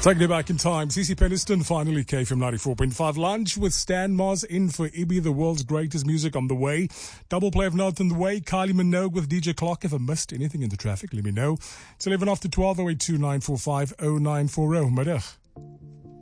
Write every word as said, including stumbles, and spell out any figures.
Taking it back in time, Cece Peniston finally came from ninety-four point five. Lunch with Stan Mars in for Ibi, the world's greatest music on the way. Double play of Note on the way. Kylie Minogue with D J Clock. If I missed anything in the traffic, let me know. It's eleven after twelve, oh eight two nine four five oh nine four oh. Middag.